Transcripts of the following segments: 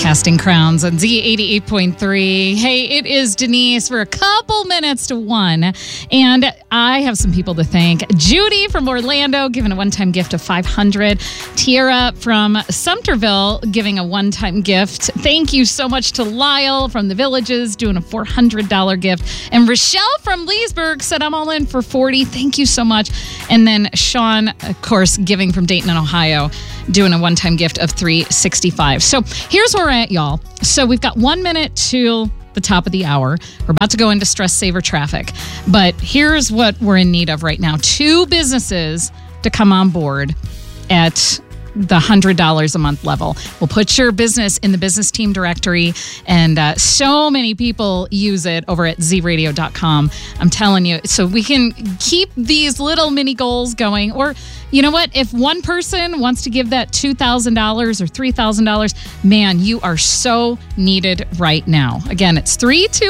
Casting Crowns on Z88.3. Hey, it is Denise. We're a couple minutes to 1, and I have some people to thank. Judy from Orlando giving a one-time gift of $500. Tiara from Sumterville giving a one-time gift. Thank you so much to Lyle from the Villages doing a $400 gift. And Rochelle from Leesburg said, I'm all in for $40. Thank you so much. And then Sean, of course, giving from Dayton and Ohio, doing a one-time gift of $365. So here's where we're at, y'all. So we've got 1 minute till the top of the hour. We're about to go into stress saver traffic. But here's what we're in need of right now. 2 businesses to come on board at the $100 a month level. We'll put your business in the business team directory, and so many people use it over at zradio.com. I'm telling you, so we can keep these little mini goals going. Or you know what? If one person wants to give that $2,000 or $3,000, man, you are so needed right now. Again, it's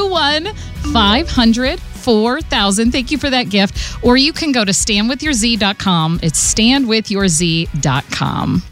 321-500-4000. Thank you for that gift. Or you can go to standwithyourz.com. It's standwithyourz.com.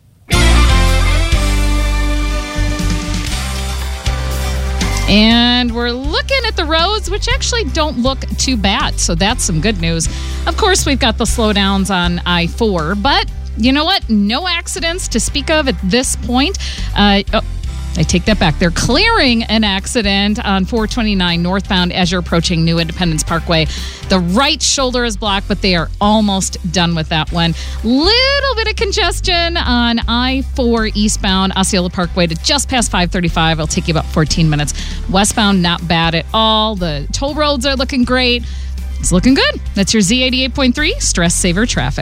And we're looking at the roads, which actually don't look too bad. So that's some good news. Of course, we've got the slowdowns on I-4, but you know what? No accidents to speak of at this point. I take that back. They're clearing an accident on 429 northbound as you're approaching New Independence Parkway. The right shoulder is blocked, but they are almost done with that one. Little bit of congestion on I-4 eastbound Osceola Parkway to just past 535. It'll take you about 14 minutes. Westbound, not bad at all. The toll roads are looking great. It's looking good. That's your Z88.3 Stress Saver Traffic.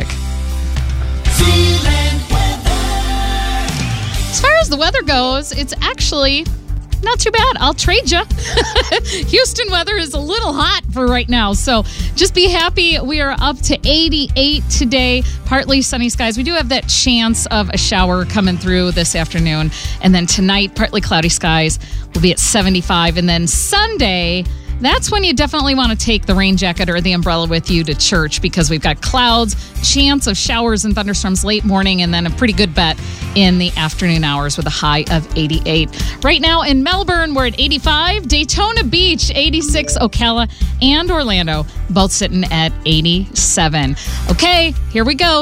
As far as the weather goes, it's actually not too bad. I'll trade you. Houston weather is a little hot for right now, so just be happy. We are up to 88 today. Partly sunny skies. We do have that chance of a shower coming through this afternoon. And then tonight, partly cloudy skies. We'll be at 75. And then Sunday, that's when you definitely want to take the rain jacket or the umbrella with you to church, because we've got clouds, chance of showers and thunderstorms late morning, and then a pretty good bet in the afternoon hours with a high of 88. Right now in Melbourne, we're at 85. Daytona Beach, 86. Ocala and Orlando, both sitting at 87. Okay, here we go.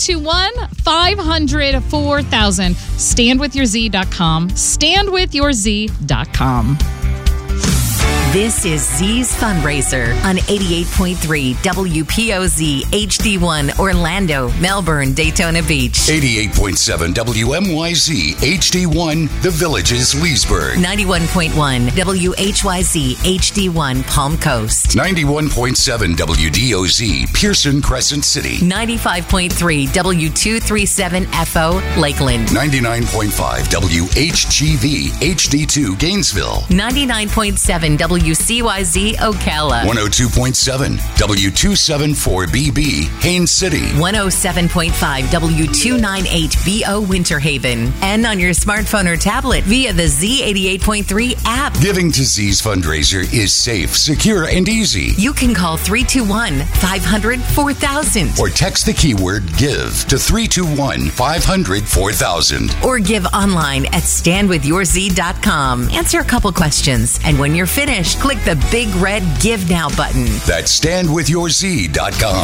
321-500-4000. Standwithyourz.com. Standwithyourz.com. This is Z's Fundraiser on 88.3 WPOZ HD1 Orlando, Melbourne, Daytona Beach. 88.7 WMYZ HD1 The Villages, Leesburg. 91.1 WHYZ HD1 Palm Coast. 91.7 WDOZ Pearson Crescent City. 95.3 W237FO Lakeland. 99.5 WHGV HD2 Gainesville. 99.7 WCYZ Ocala. 102.7 W274BB Haines City. 107.5 W298BO Winter Haven. And on your smartphone or tablet via the Z88.3 app. Giving to Z's Fundraiser is safe, secure, and easy. You can call 321-500-4000. Or text the keyword GIVE to 321-500-4000. Or give online at standwithyourz.com. Answer a couple questions, and when you're finished, click the big red Give Now button. That's standwithyourz.com.